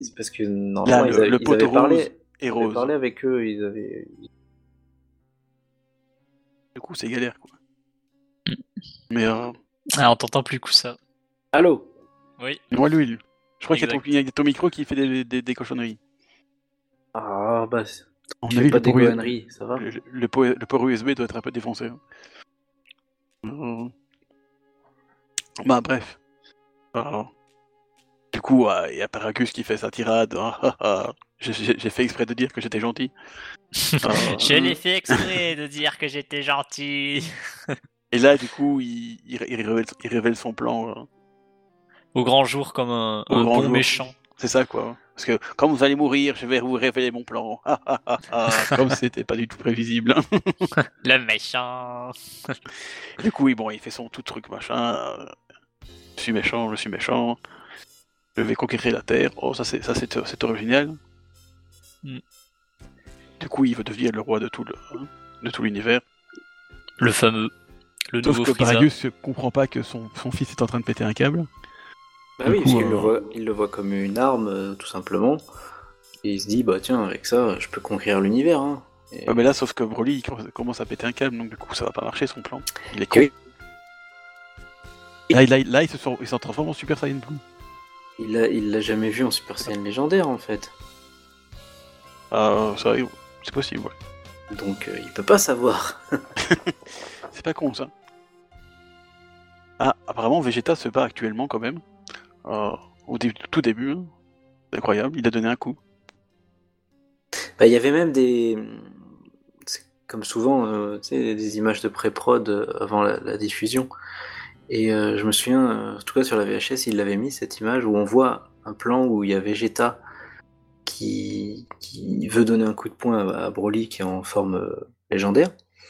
C'est parce que normalement, Là, le ils poteau avaient parlé, rose et rose. parlé avec eux, ils avaient. Du coup, c'est galère, quoi. Mais Ah, on t'entend plus coup ça. Allô? Oui. moi, lui, je crois Exact. qu'il y a ton micro qui fait des cochonneries. Ah, bah, À tu mon fais avis, pas des gohanneries, ça va? le port USB doit être un peu défoncé. Hein. Bah, bref. Du coup, il y a Paragus qui fait sa tirade. J'ai fait exprès de dire que j'étais gentil. Je l'ai fait exprès de dire que j'étais gentil. Et là, du coup, il révèle son plan. Au grand jour comme un Au grand bon jour. méchant. C'est ça, quoi. Parce que quand vous allez mourir, je vais vous révéler mon plan. Comme c'était pas du tout prévisible. Le méchant. Du coup, il fait son tout truc machin. Je suis méchant. Je vais conquérir la Terre. Oh, c'est original. Mm. Du coup, il veut devenir le roi de tout l'univers. Le fameux. Le Sauf nouveau que Frieza. Paragus comprend pas que son fils est en train de péter un câble. Bah Du oui, coup, parce qu'il le voit comme une arme, tout simplement. Et il se dit, bah tiens, avec ça, je peux conquérir l'univers. Hein. Et... Ouais, mais là, sauf que Broly il commence à péter un câble, donc du coup, ça va pas marcher son plan. Il est con. Oui. Là, il s'en transforme en Super Saiyan Blue. Il l'a jamais vu en Super Saiyan légendaire, en fait. Ça, c'est possible, ouais. Donc, il peut pas savoir. C'est pas con, ça. Ah, apparemment, Vegeta se bat actuellement, quand même. Tout début, hein. C'est incroyable, il a donné un coup. Bah, il y avait même des... C'est comme souvent, tu sais, des images de pré-prod avant la diffusion. Et je me souviens, en tout cas sur la VHS, il l'avait mis, cette image, où on voit un plan où il y a Vegeta qui veut donner un coup de poing à Broly, qui est en forme légendaire.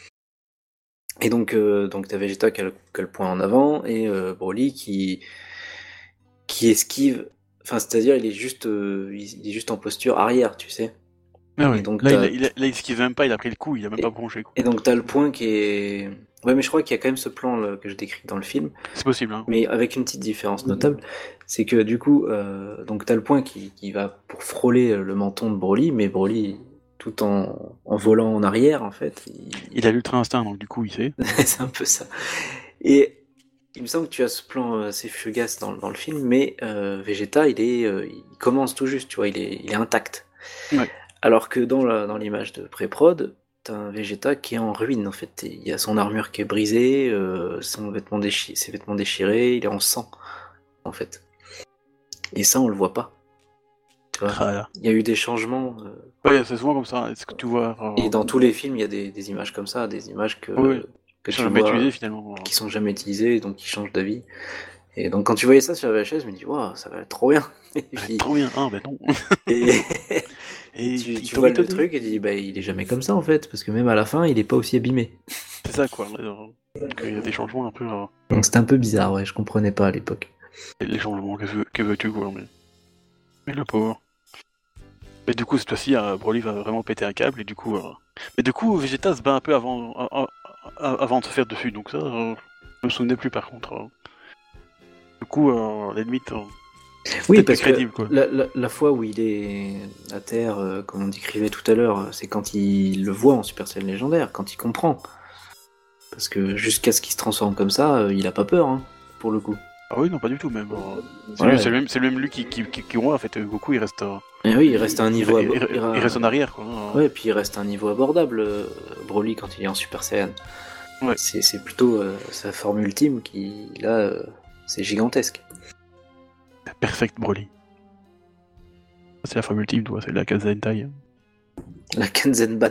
Et donc t'as Vegeta qui a le poing en avant, et Broly qui esquive... Enfin, c'est-à-dire, il est juste en posture arrière, tu sais. Ah ouais. Et donc, Là, il esquive même pas, il a pris le coup, il a même pas bronché. Quoi. Et donc t'as le point qui est... Ouais, mais je crois qu'il y a quand même ce plan là, que je décris dans le film. C'est possible, hein. Mais avec une petite différence notable, c'est que du coup, donc t'as le point qui va pour frôler le menton de Broly, mais Broly, tout en volant en arrière, en fait. Il a l'ultra instinct, donc du coup, il sait. C'est un peu ça. Et il me semble que tu as ce plan assez fugace dans le film, mais Vegeta, il commence tout juste, tu vois, il est intact. Ouais. Alors que dans l'image de pré-prod, t'as un Vegeta qui est en ruine, en fait. Il y a son armure qui est brisée, ses vêtements déchirés, il est en sang, en fait. Et ça, on le voit pas. Tu vois, il y a eu des changements. Ouais, c'est souvent comme ça. Est-ce que tu vois Et dans tous les films, il y a des images comme ça, des images que tu jamais vois, utilisées, finalement. qui sont jamais utilisées, donc qui changent d'avis. Et donc quand tu voyais ça sur la VHS, je me dis, waouh, ça va être trop bien. Et puis, trop bien, ben non. et tu vois le truc et tu dis, bah il est jamais comme ça en fait, parce que même à la fin, il est pas aussi abîmé. C'est ça quoi. Donc il y a des changements un peu. Donc c'était un peu bizarre, ouais, je comprenais pas à l'époque. Les changements, que veux-tu quoi, mais le pauvre. Mais du coup cette fois-ci, Broly va vraiment péter un câble et du coup. Mais du coup, Vegeta se bat un peu avant de se faire dessus, donc ça, je me souvenais plus par contre. Du coup, les limites. Oui, parce crédible, que quoi. la fois où il est à terre, comme on décrivait tout à l'heure, c'est quand il le voit en Super Saiyan légendaire, quand il comprend. Parce que jusqu'à ce qu'il se transforme comme ça, il a pas peur, hein, pour le coup. Ah oui, non, pas du tout même. C'est le même lui qui en fait. Goku, il reste. Mais oui, il reste à un niveau. Il reste en arrière, quoi. Ouais, puis il reste à un niveau abordable, Broly, quand il est en Super Saiyan. Ouais. C'est plutôt sa forme ultime qui, là, c'est gigantesque. Perfect Broly. C'est la forme ultime, toi, c'est la Kazentai. La Kanzenban.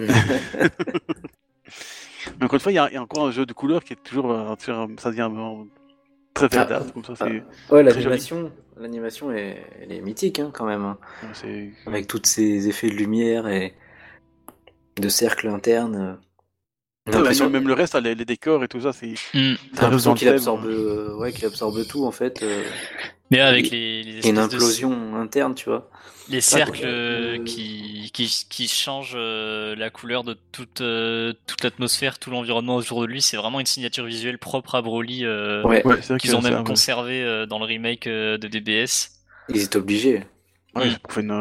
Mais encore une fois, il y a encore un jeu de couleurs qui est toujours. Ça devient très verdâtre, comme ça. Ouais, l'animation elle est mythique, hein, quand même. Hein. Ouais, avec tous ces effets de lumière et de cercles internes. Même le reste, les décors et tout ça, c'est. T'as l'impression qu'il absorbe, qu'il absorbe tout en fait. Mais avec les espèces une implosion interne, tu vois. Les cercles qui changent la couleur de toute l'atmosphère, tout l'environnement autour de lui, c'est vraiment une signature visuelle propre à Broly qu'ils ont même conservé dans le remake de DBS. Ils étaient obligés. Ouais, Mm. ça pouvait